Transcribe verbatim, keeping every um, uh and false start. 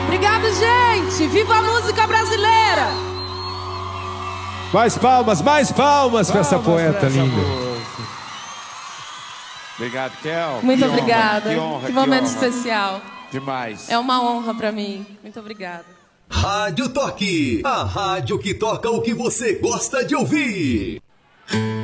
Obrigado, gente! Viva a música brasileira! Mais palmas, mais palmas, palmas pra essa poeta pra essa linda. Moça. Obrigado, Kel. Muito que obrigada. Honra, que, honra, que momento que honra. especial. Demais. É uma honra pra mim. Muito obrigada. Rádio Toque, a rádio que toca o que você gosta de ouvir.